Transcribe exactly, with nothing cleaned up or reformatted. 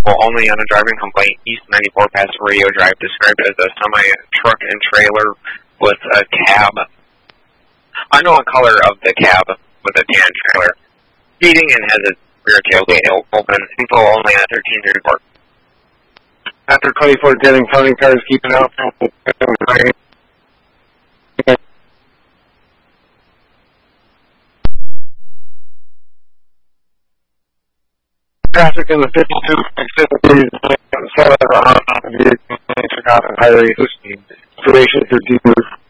info only on a driving complaint. East ninety-four Paso Radio Drive, described as a semi-truck and trailer with a cab. Unknown color of the cab with a tan trailer. Speeding and has its rear tailgate open. Info only on thirteen thirty-four. After twenty-four getting counting cars keeping out. Traffic in the fifty-two fifty seven on the Chicago Highway. Duration thirteen.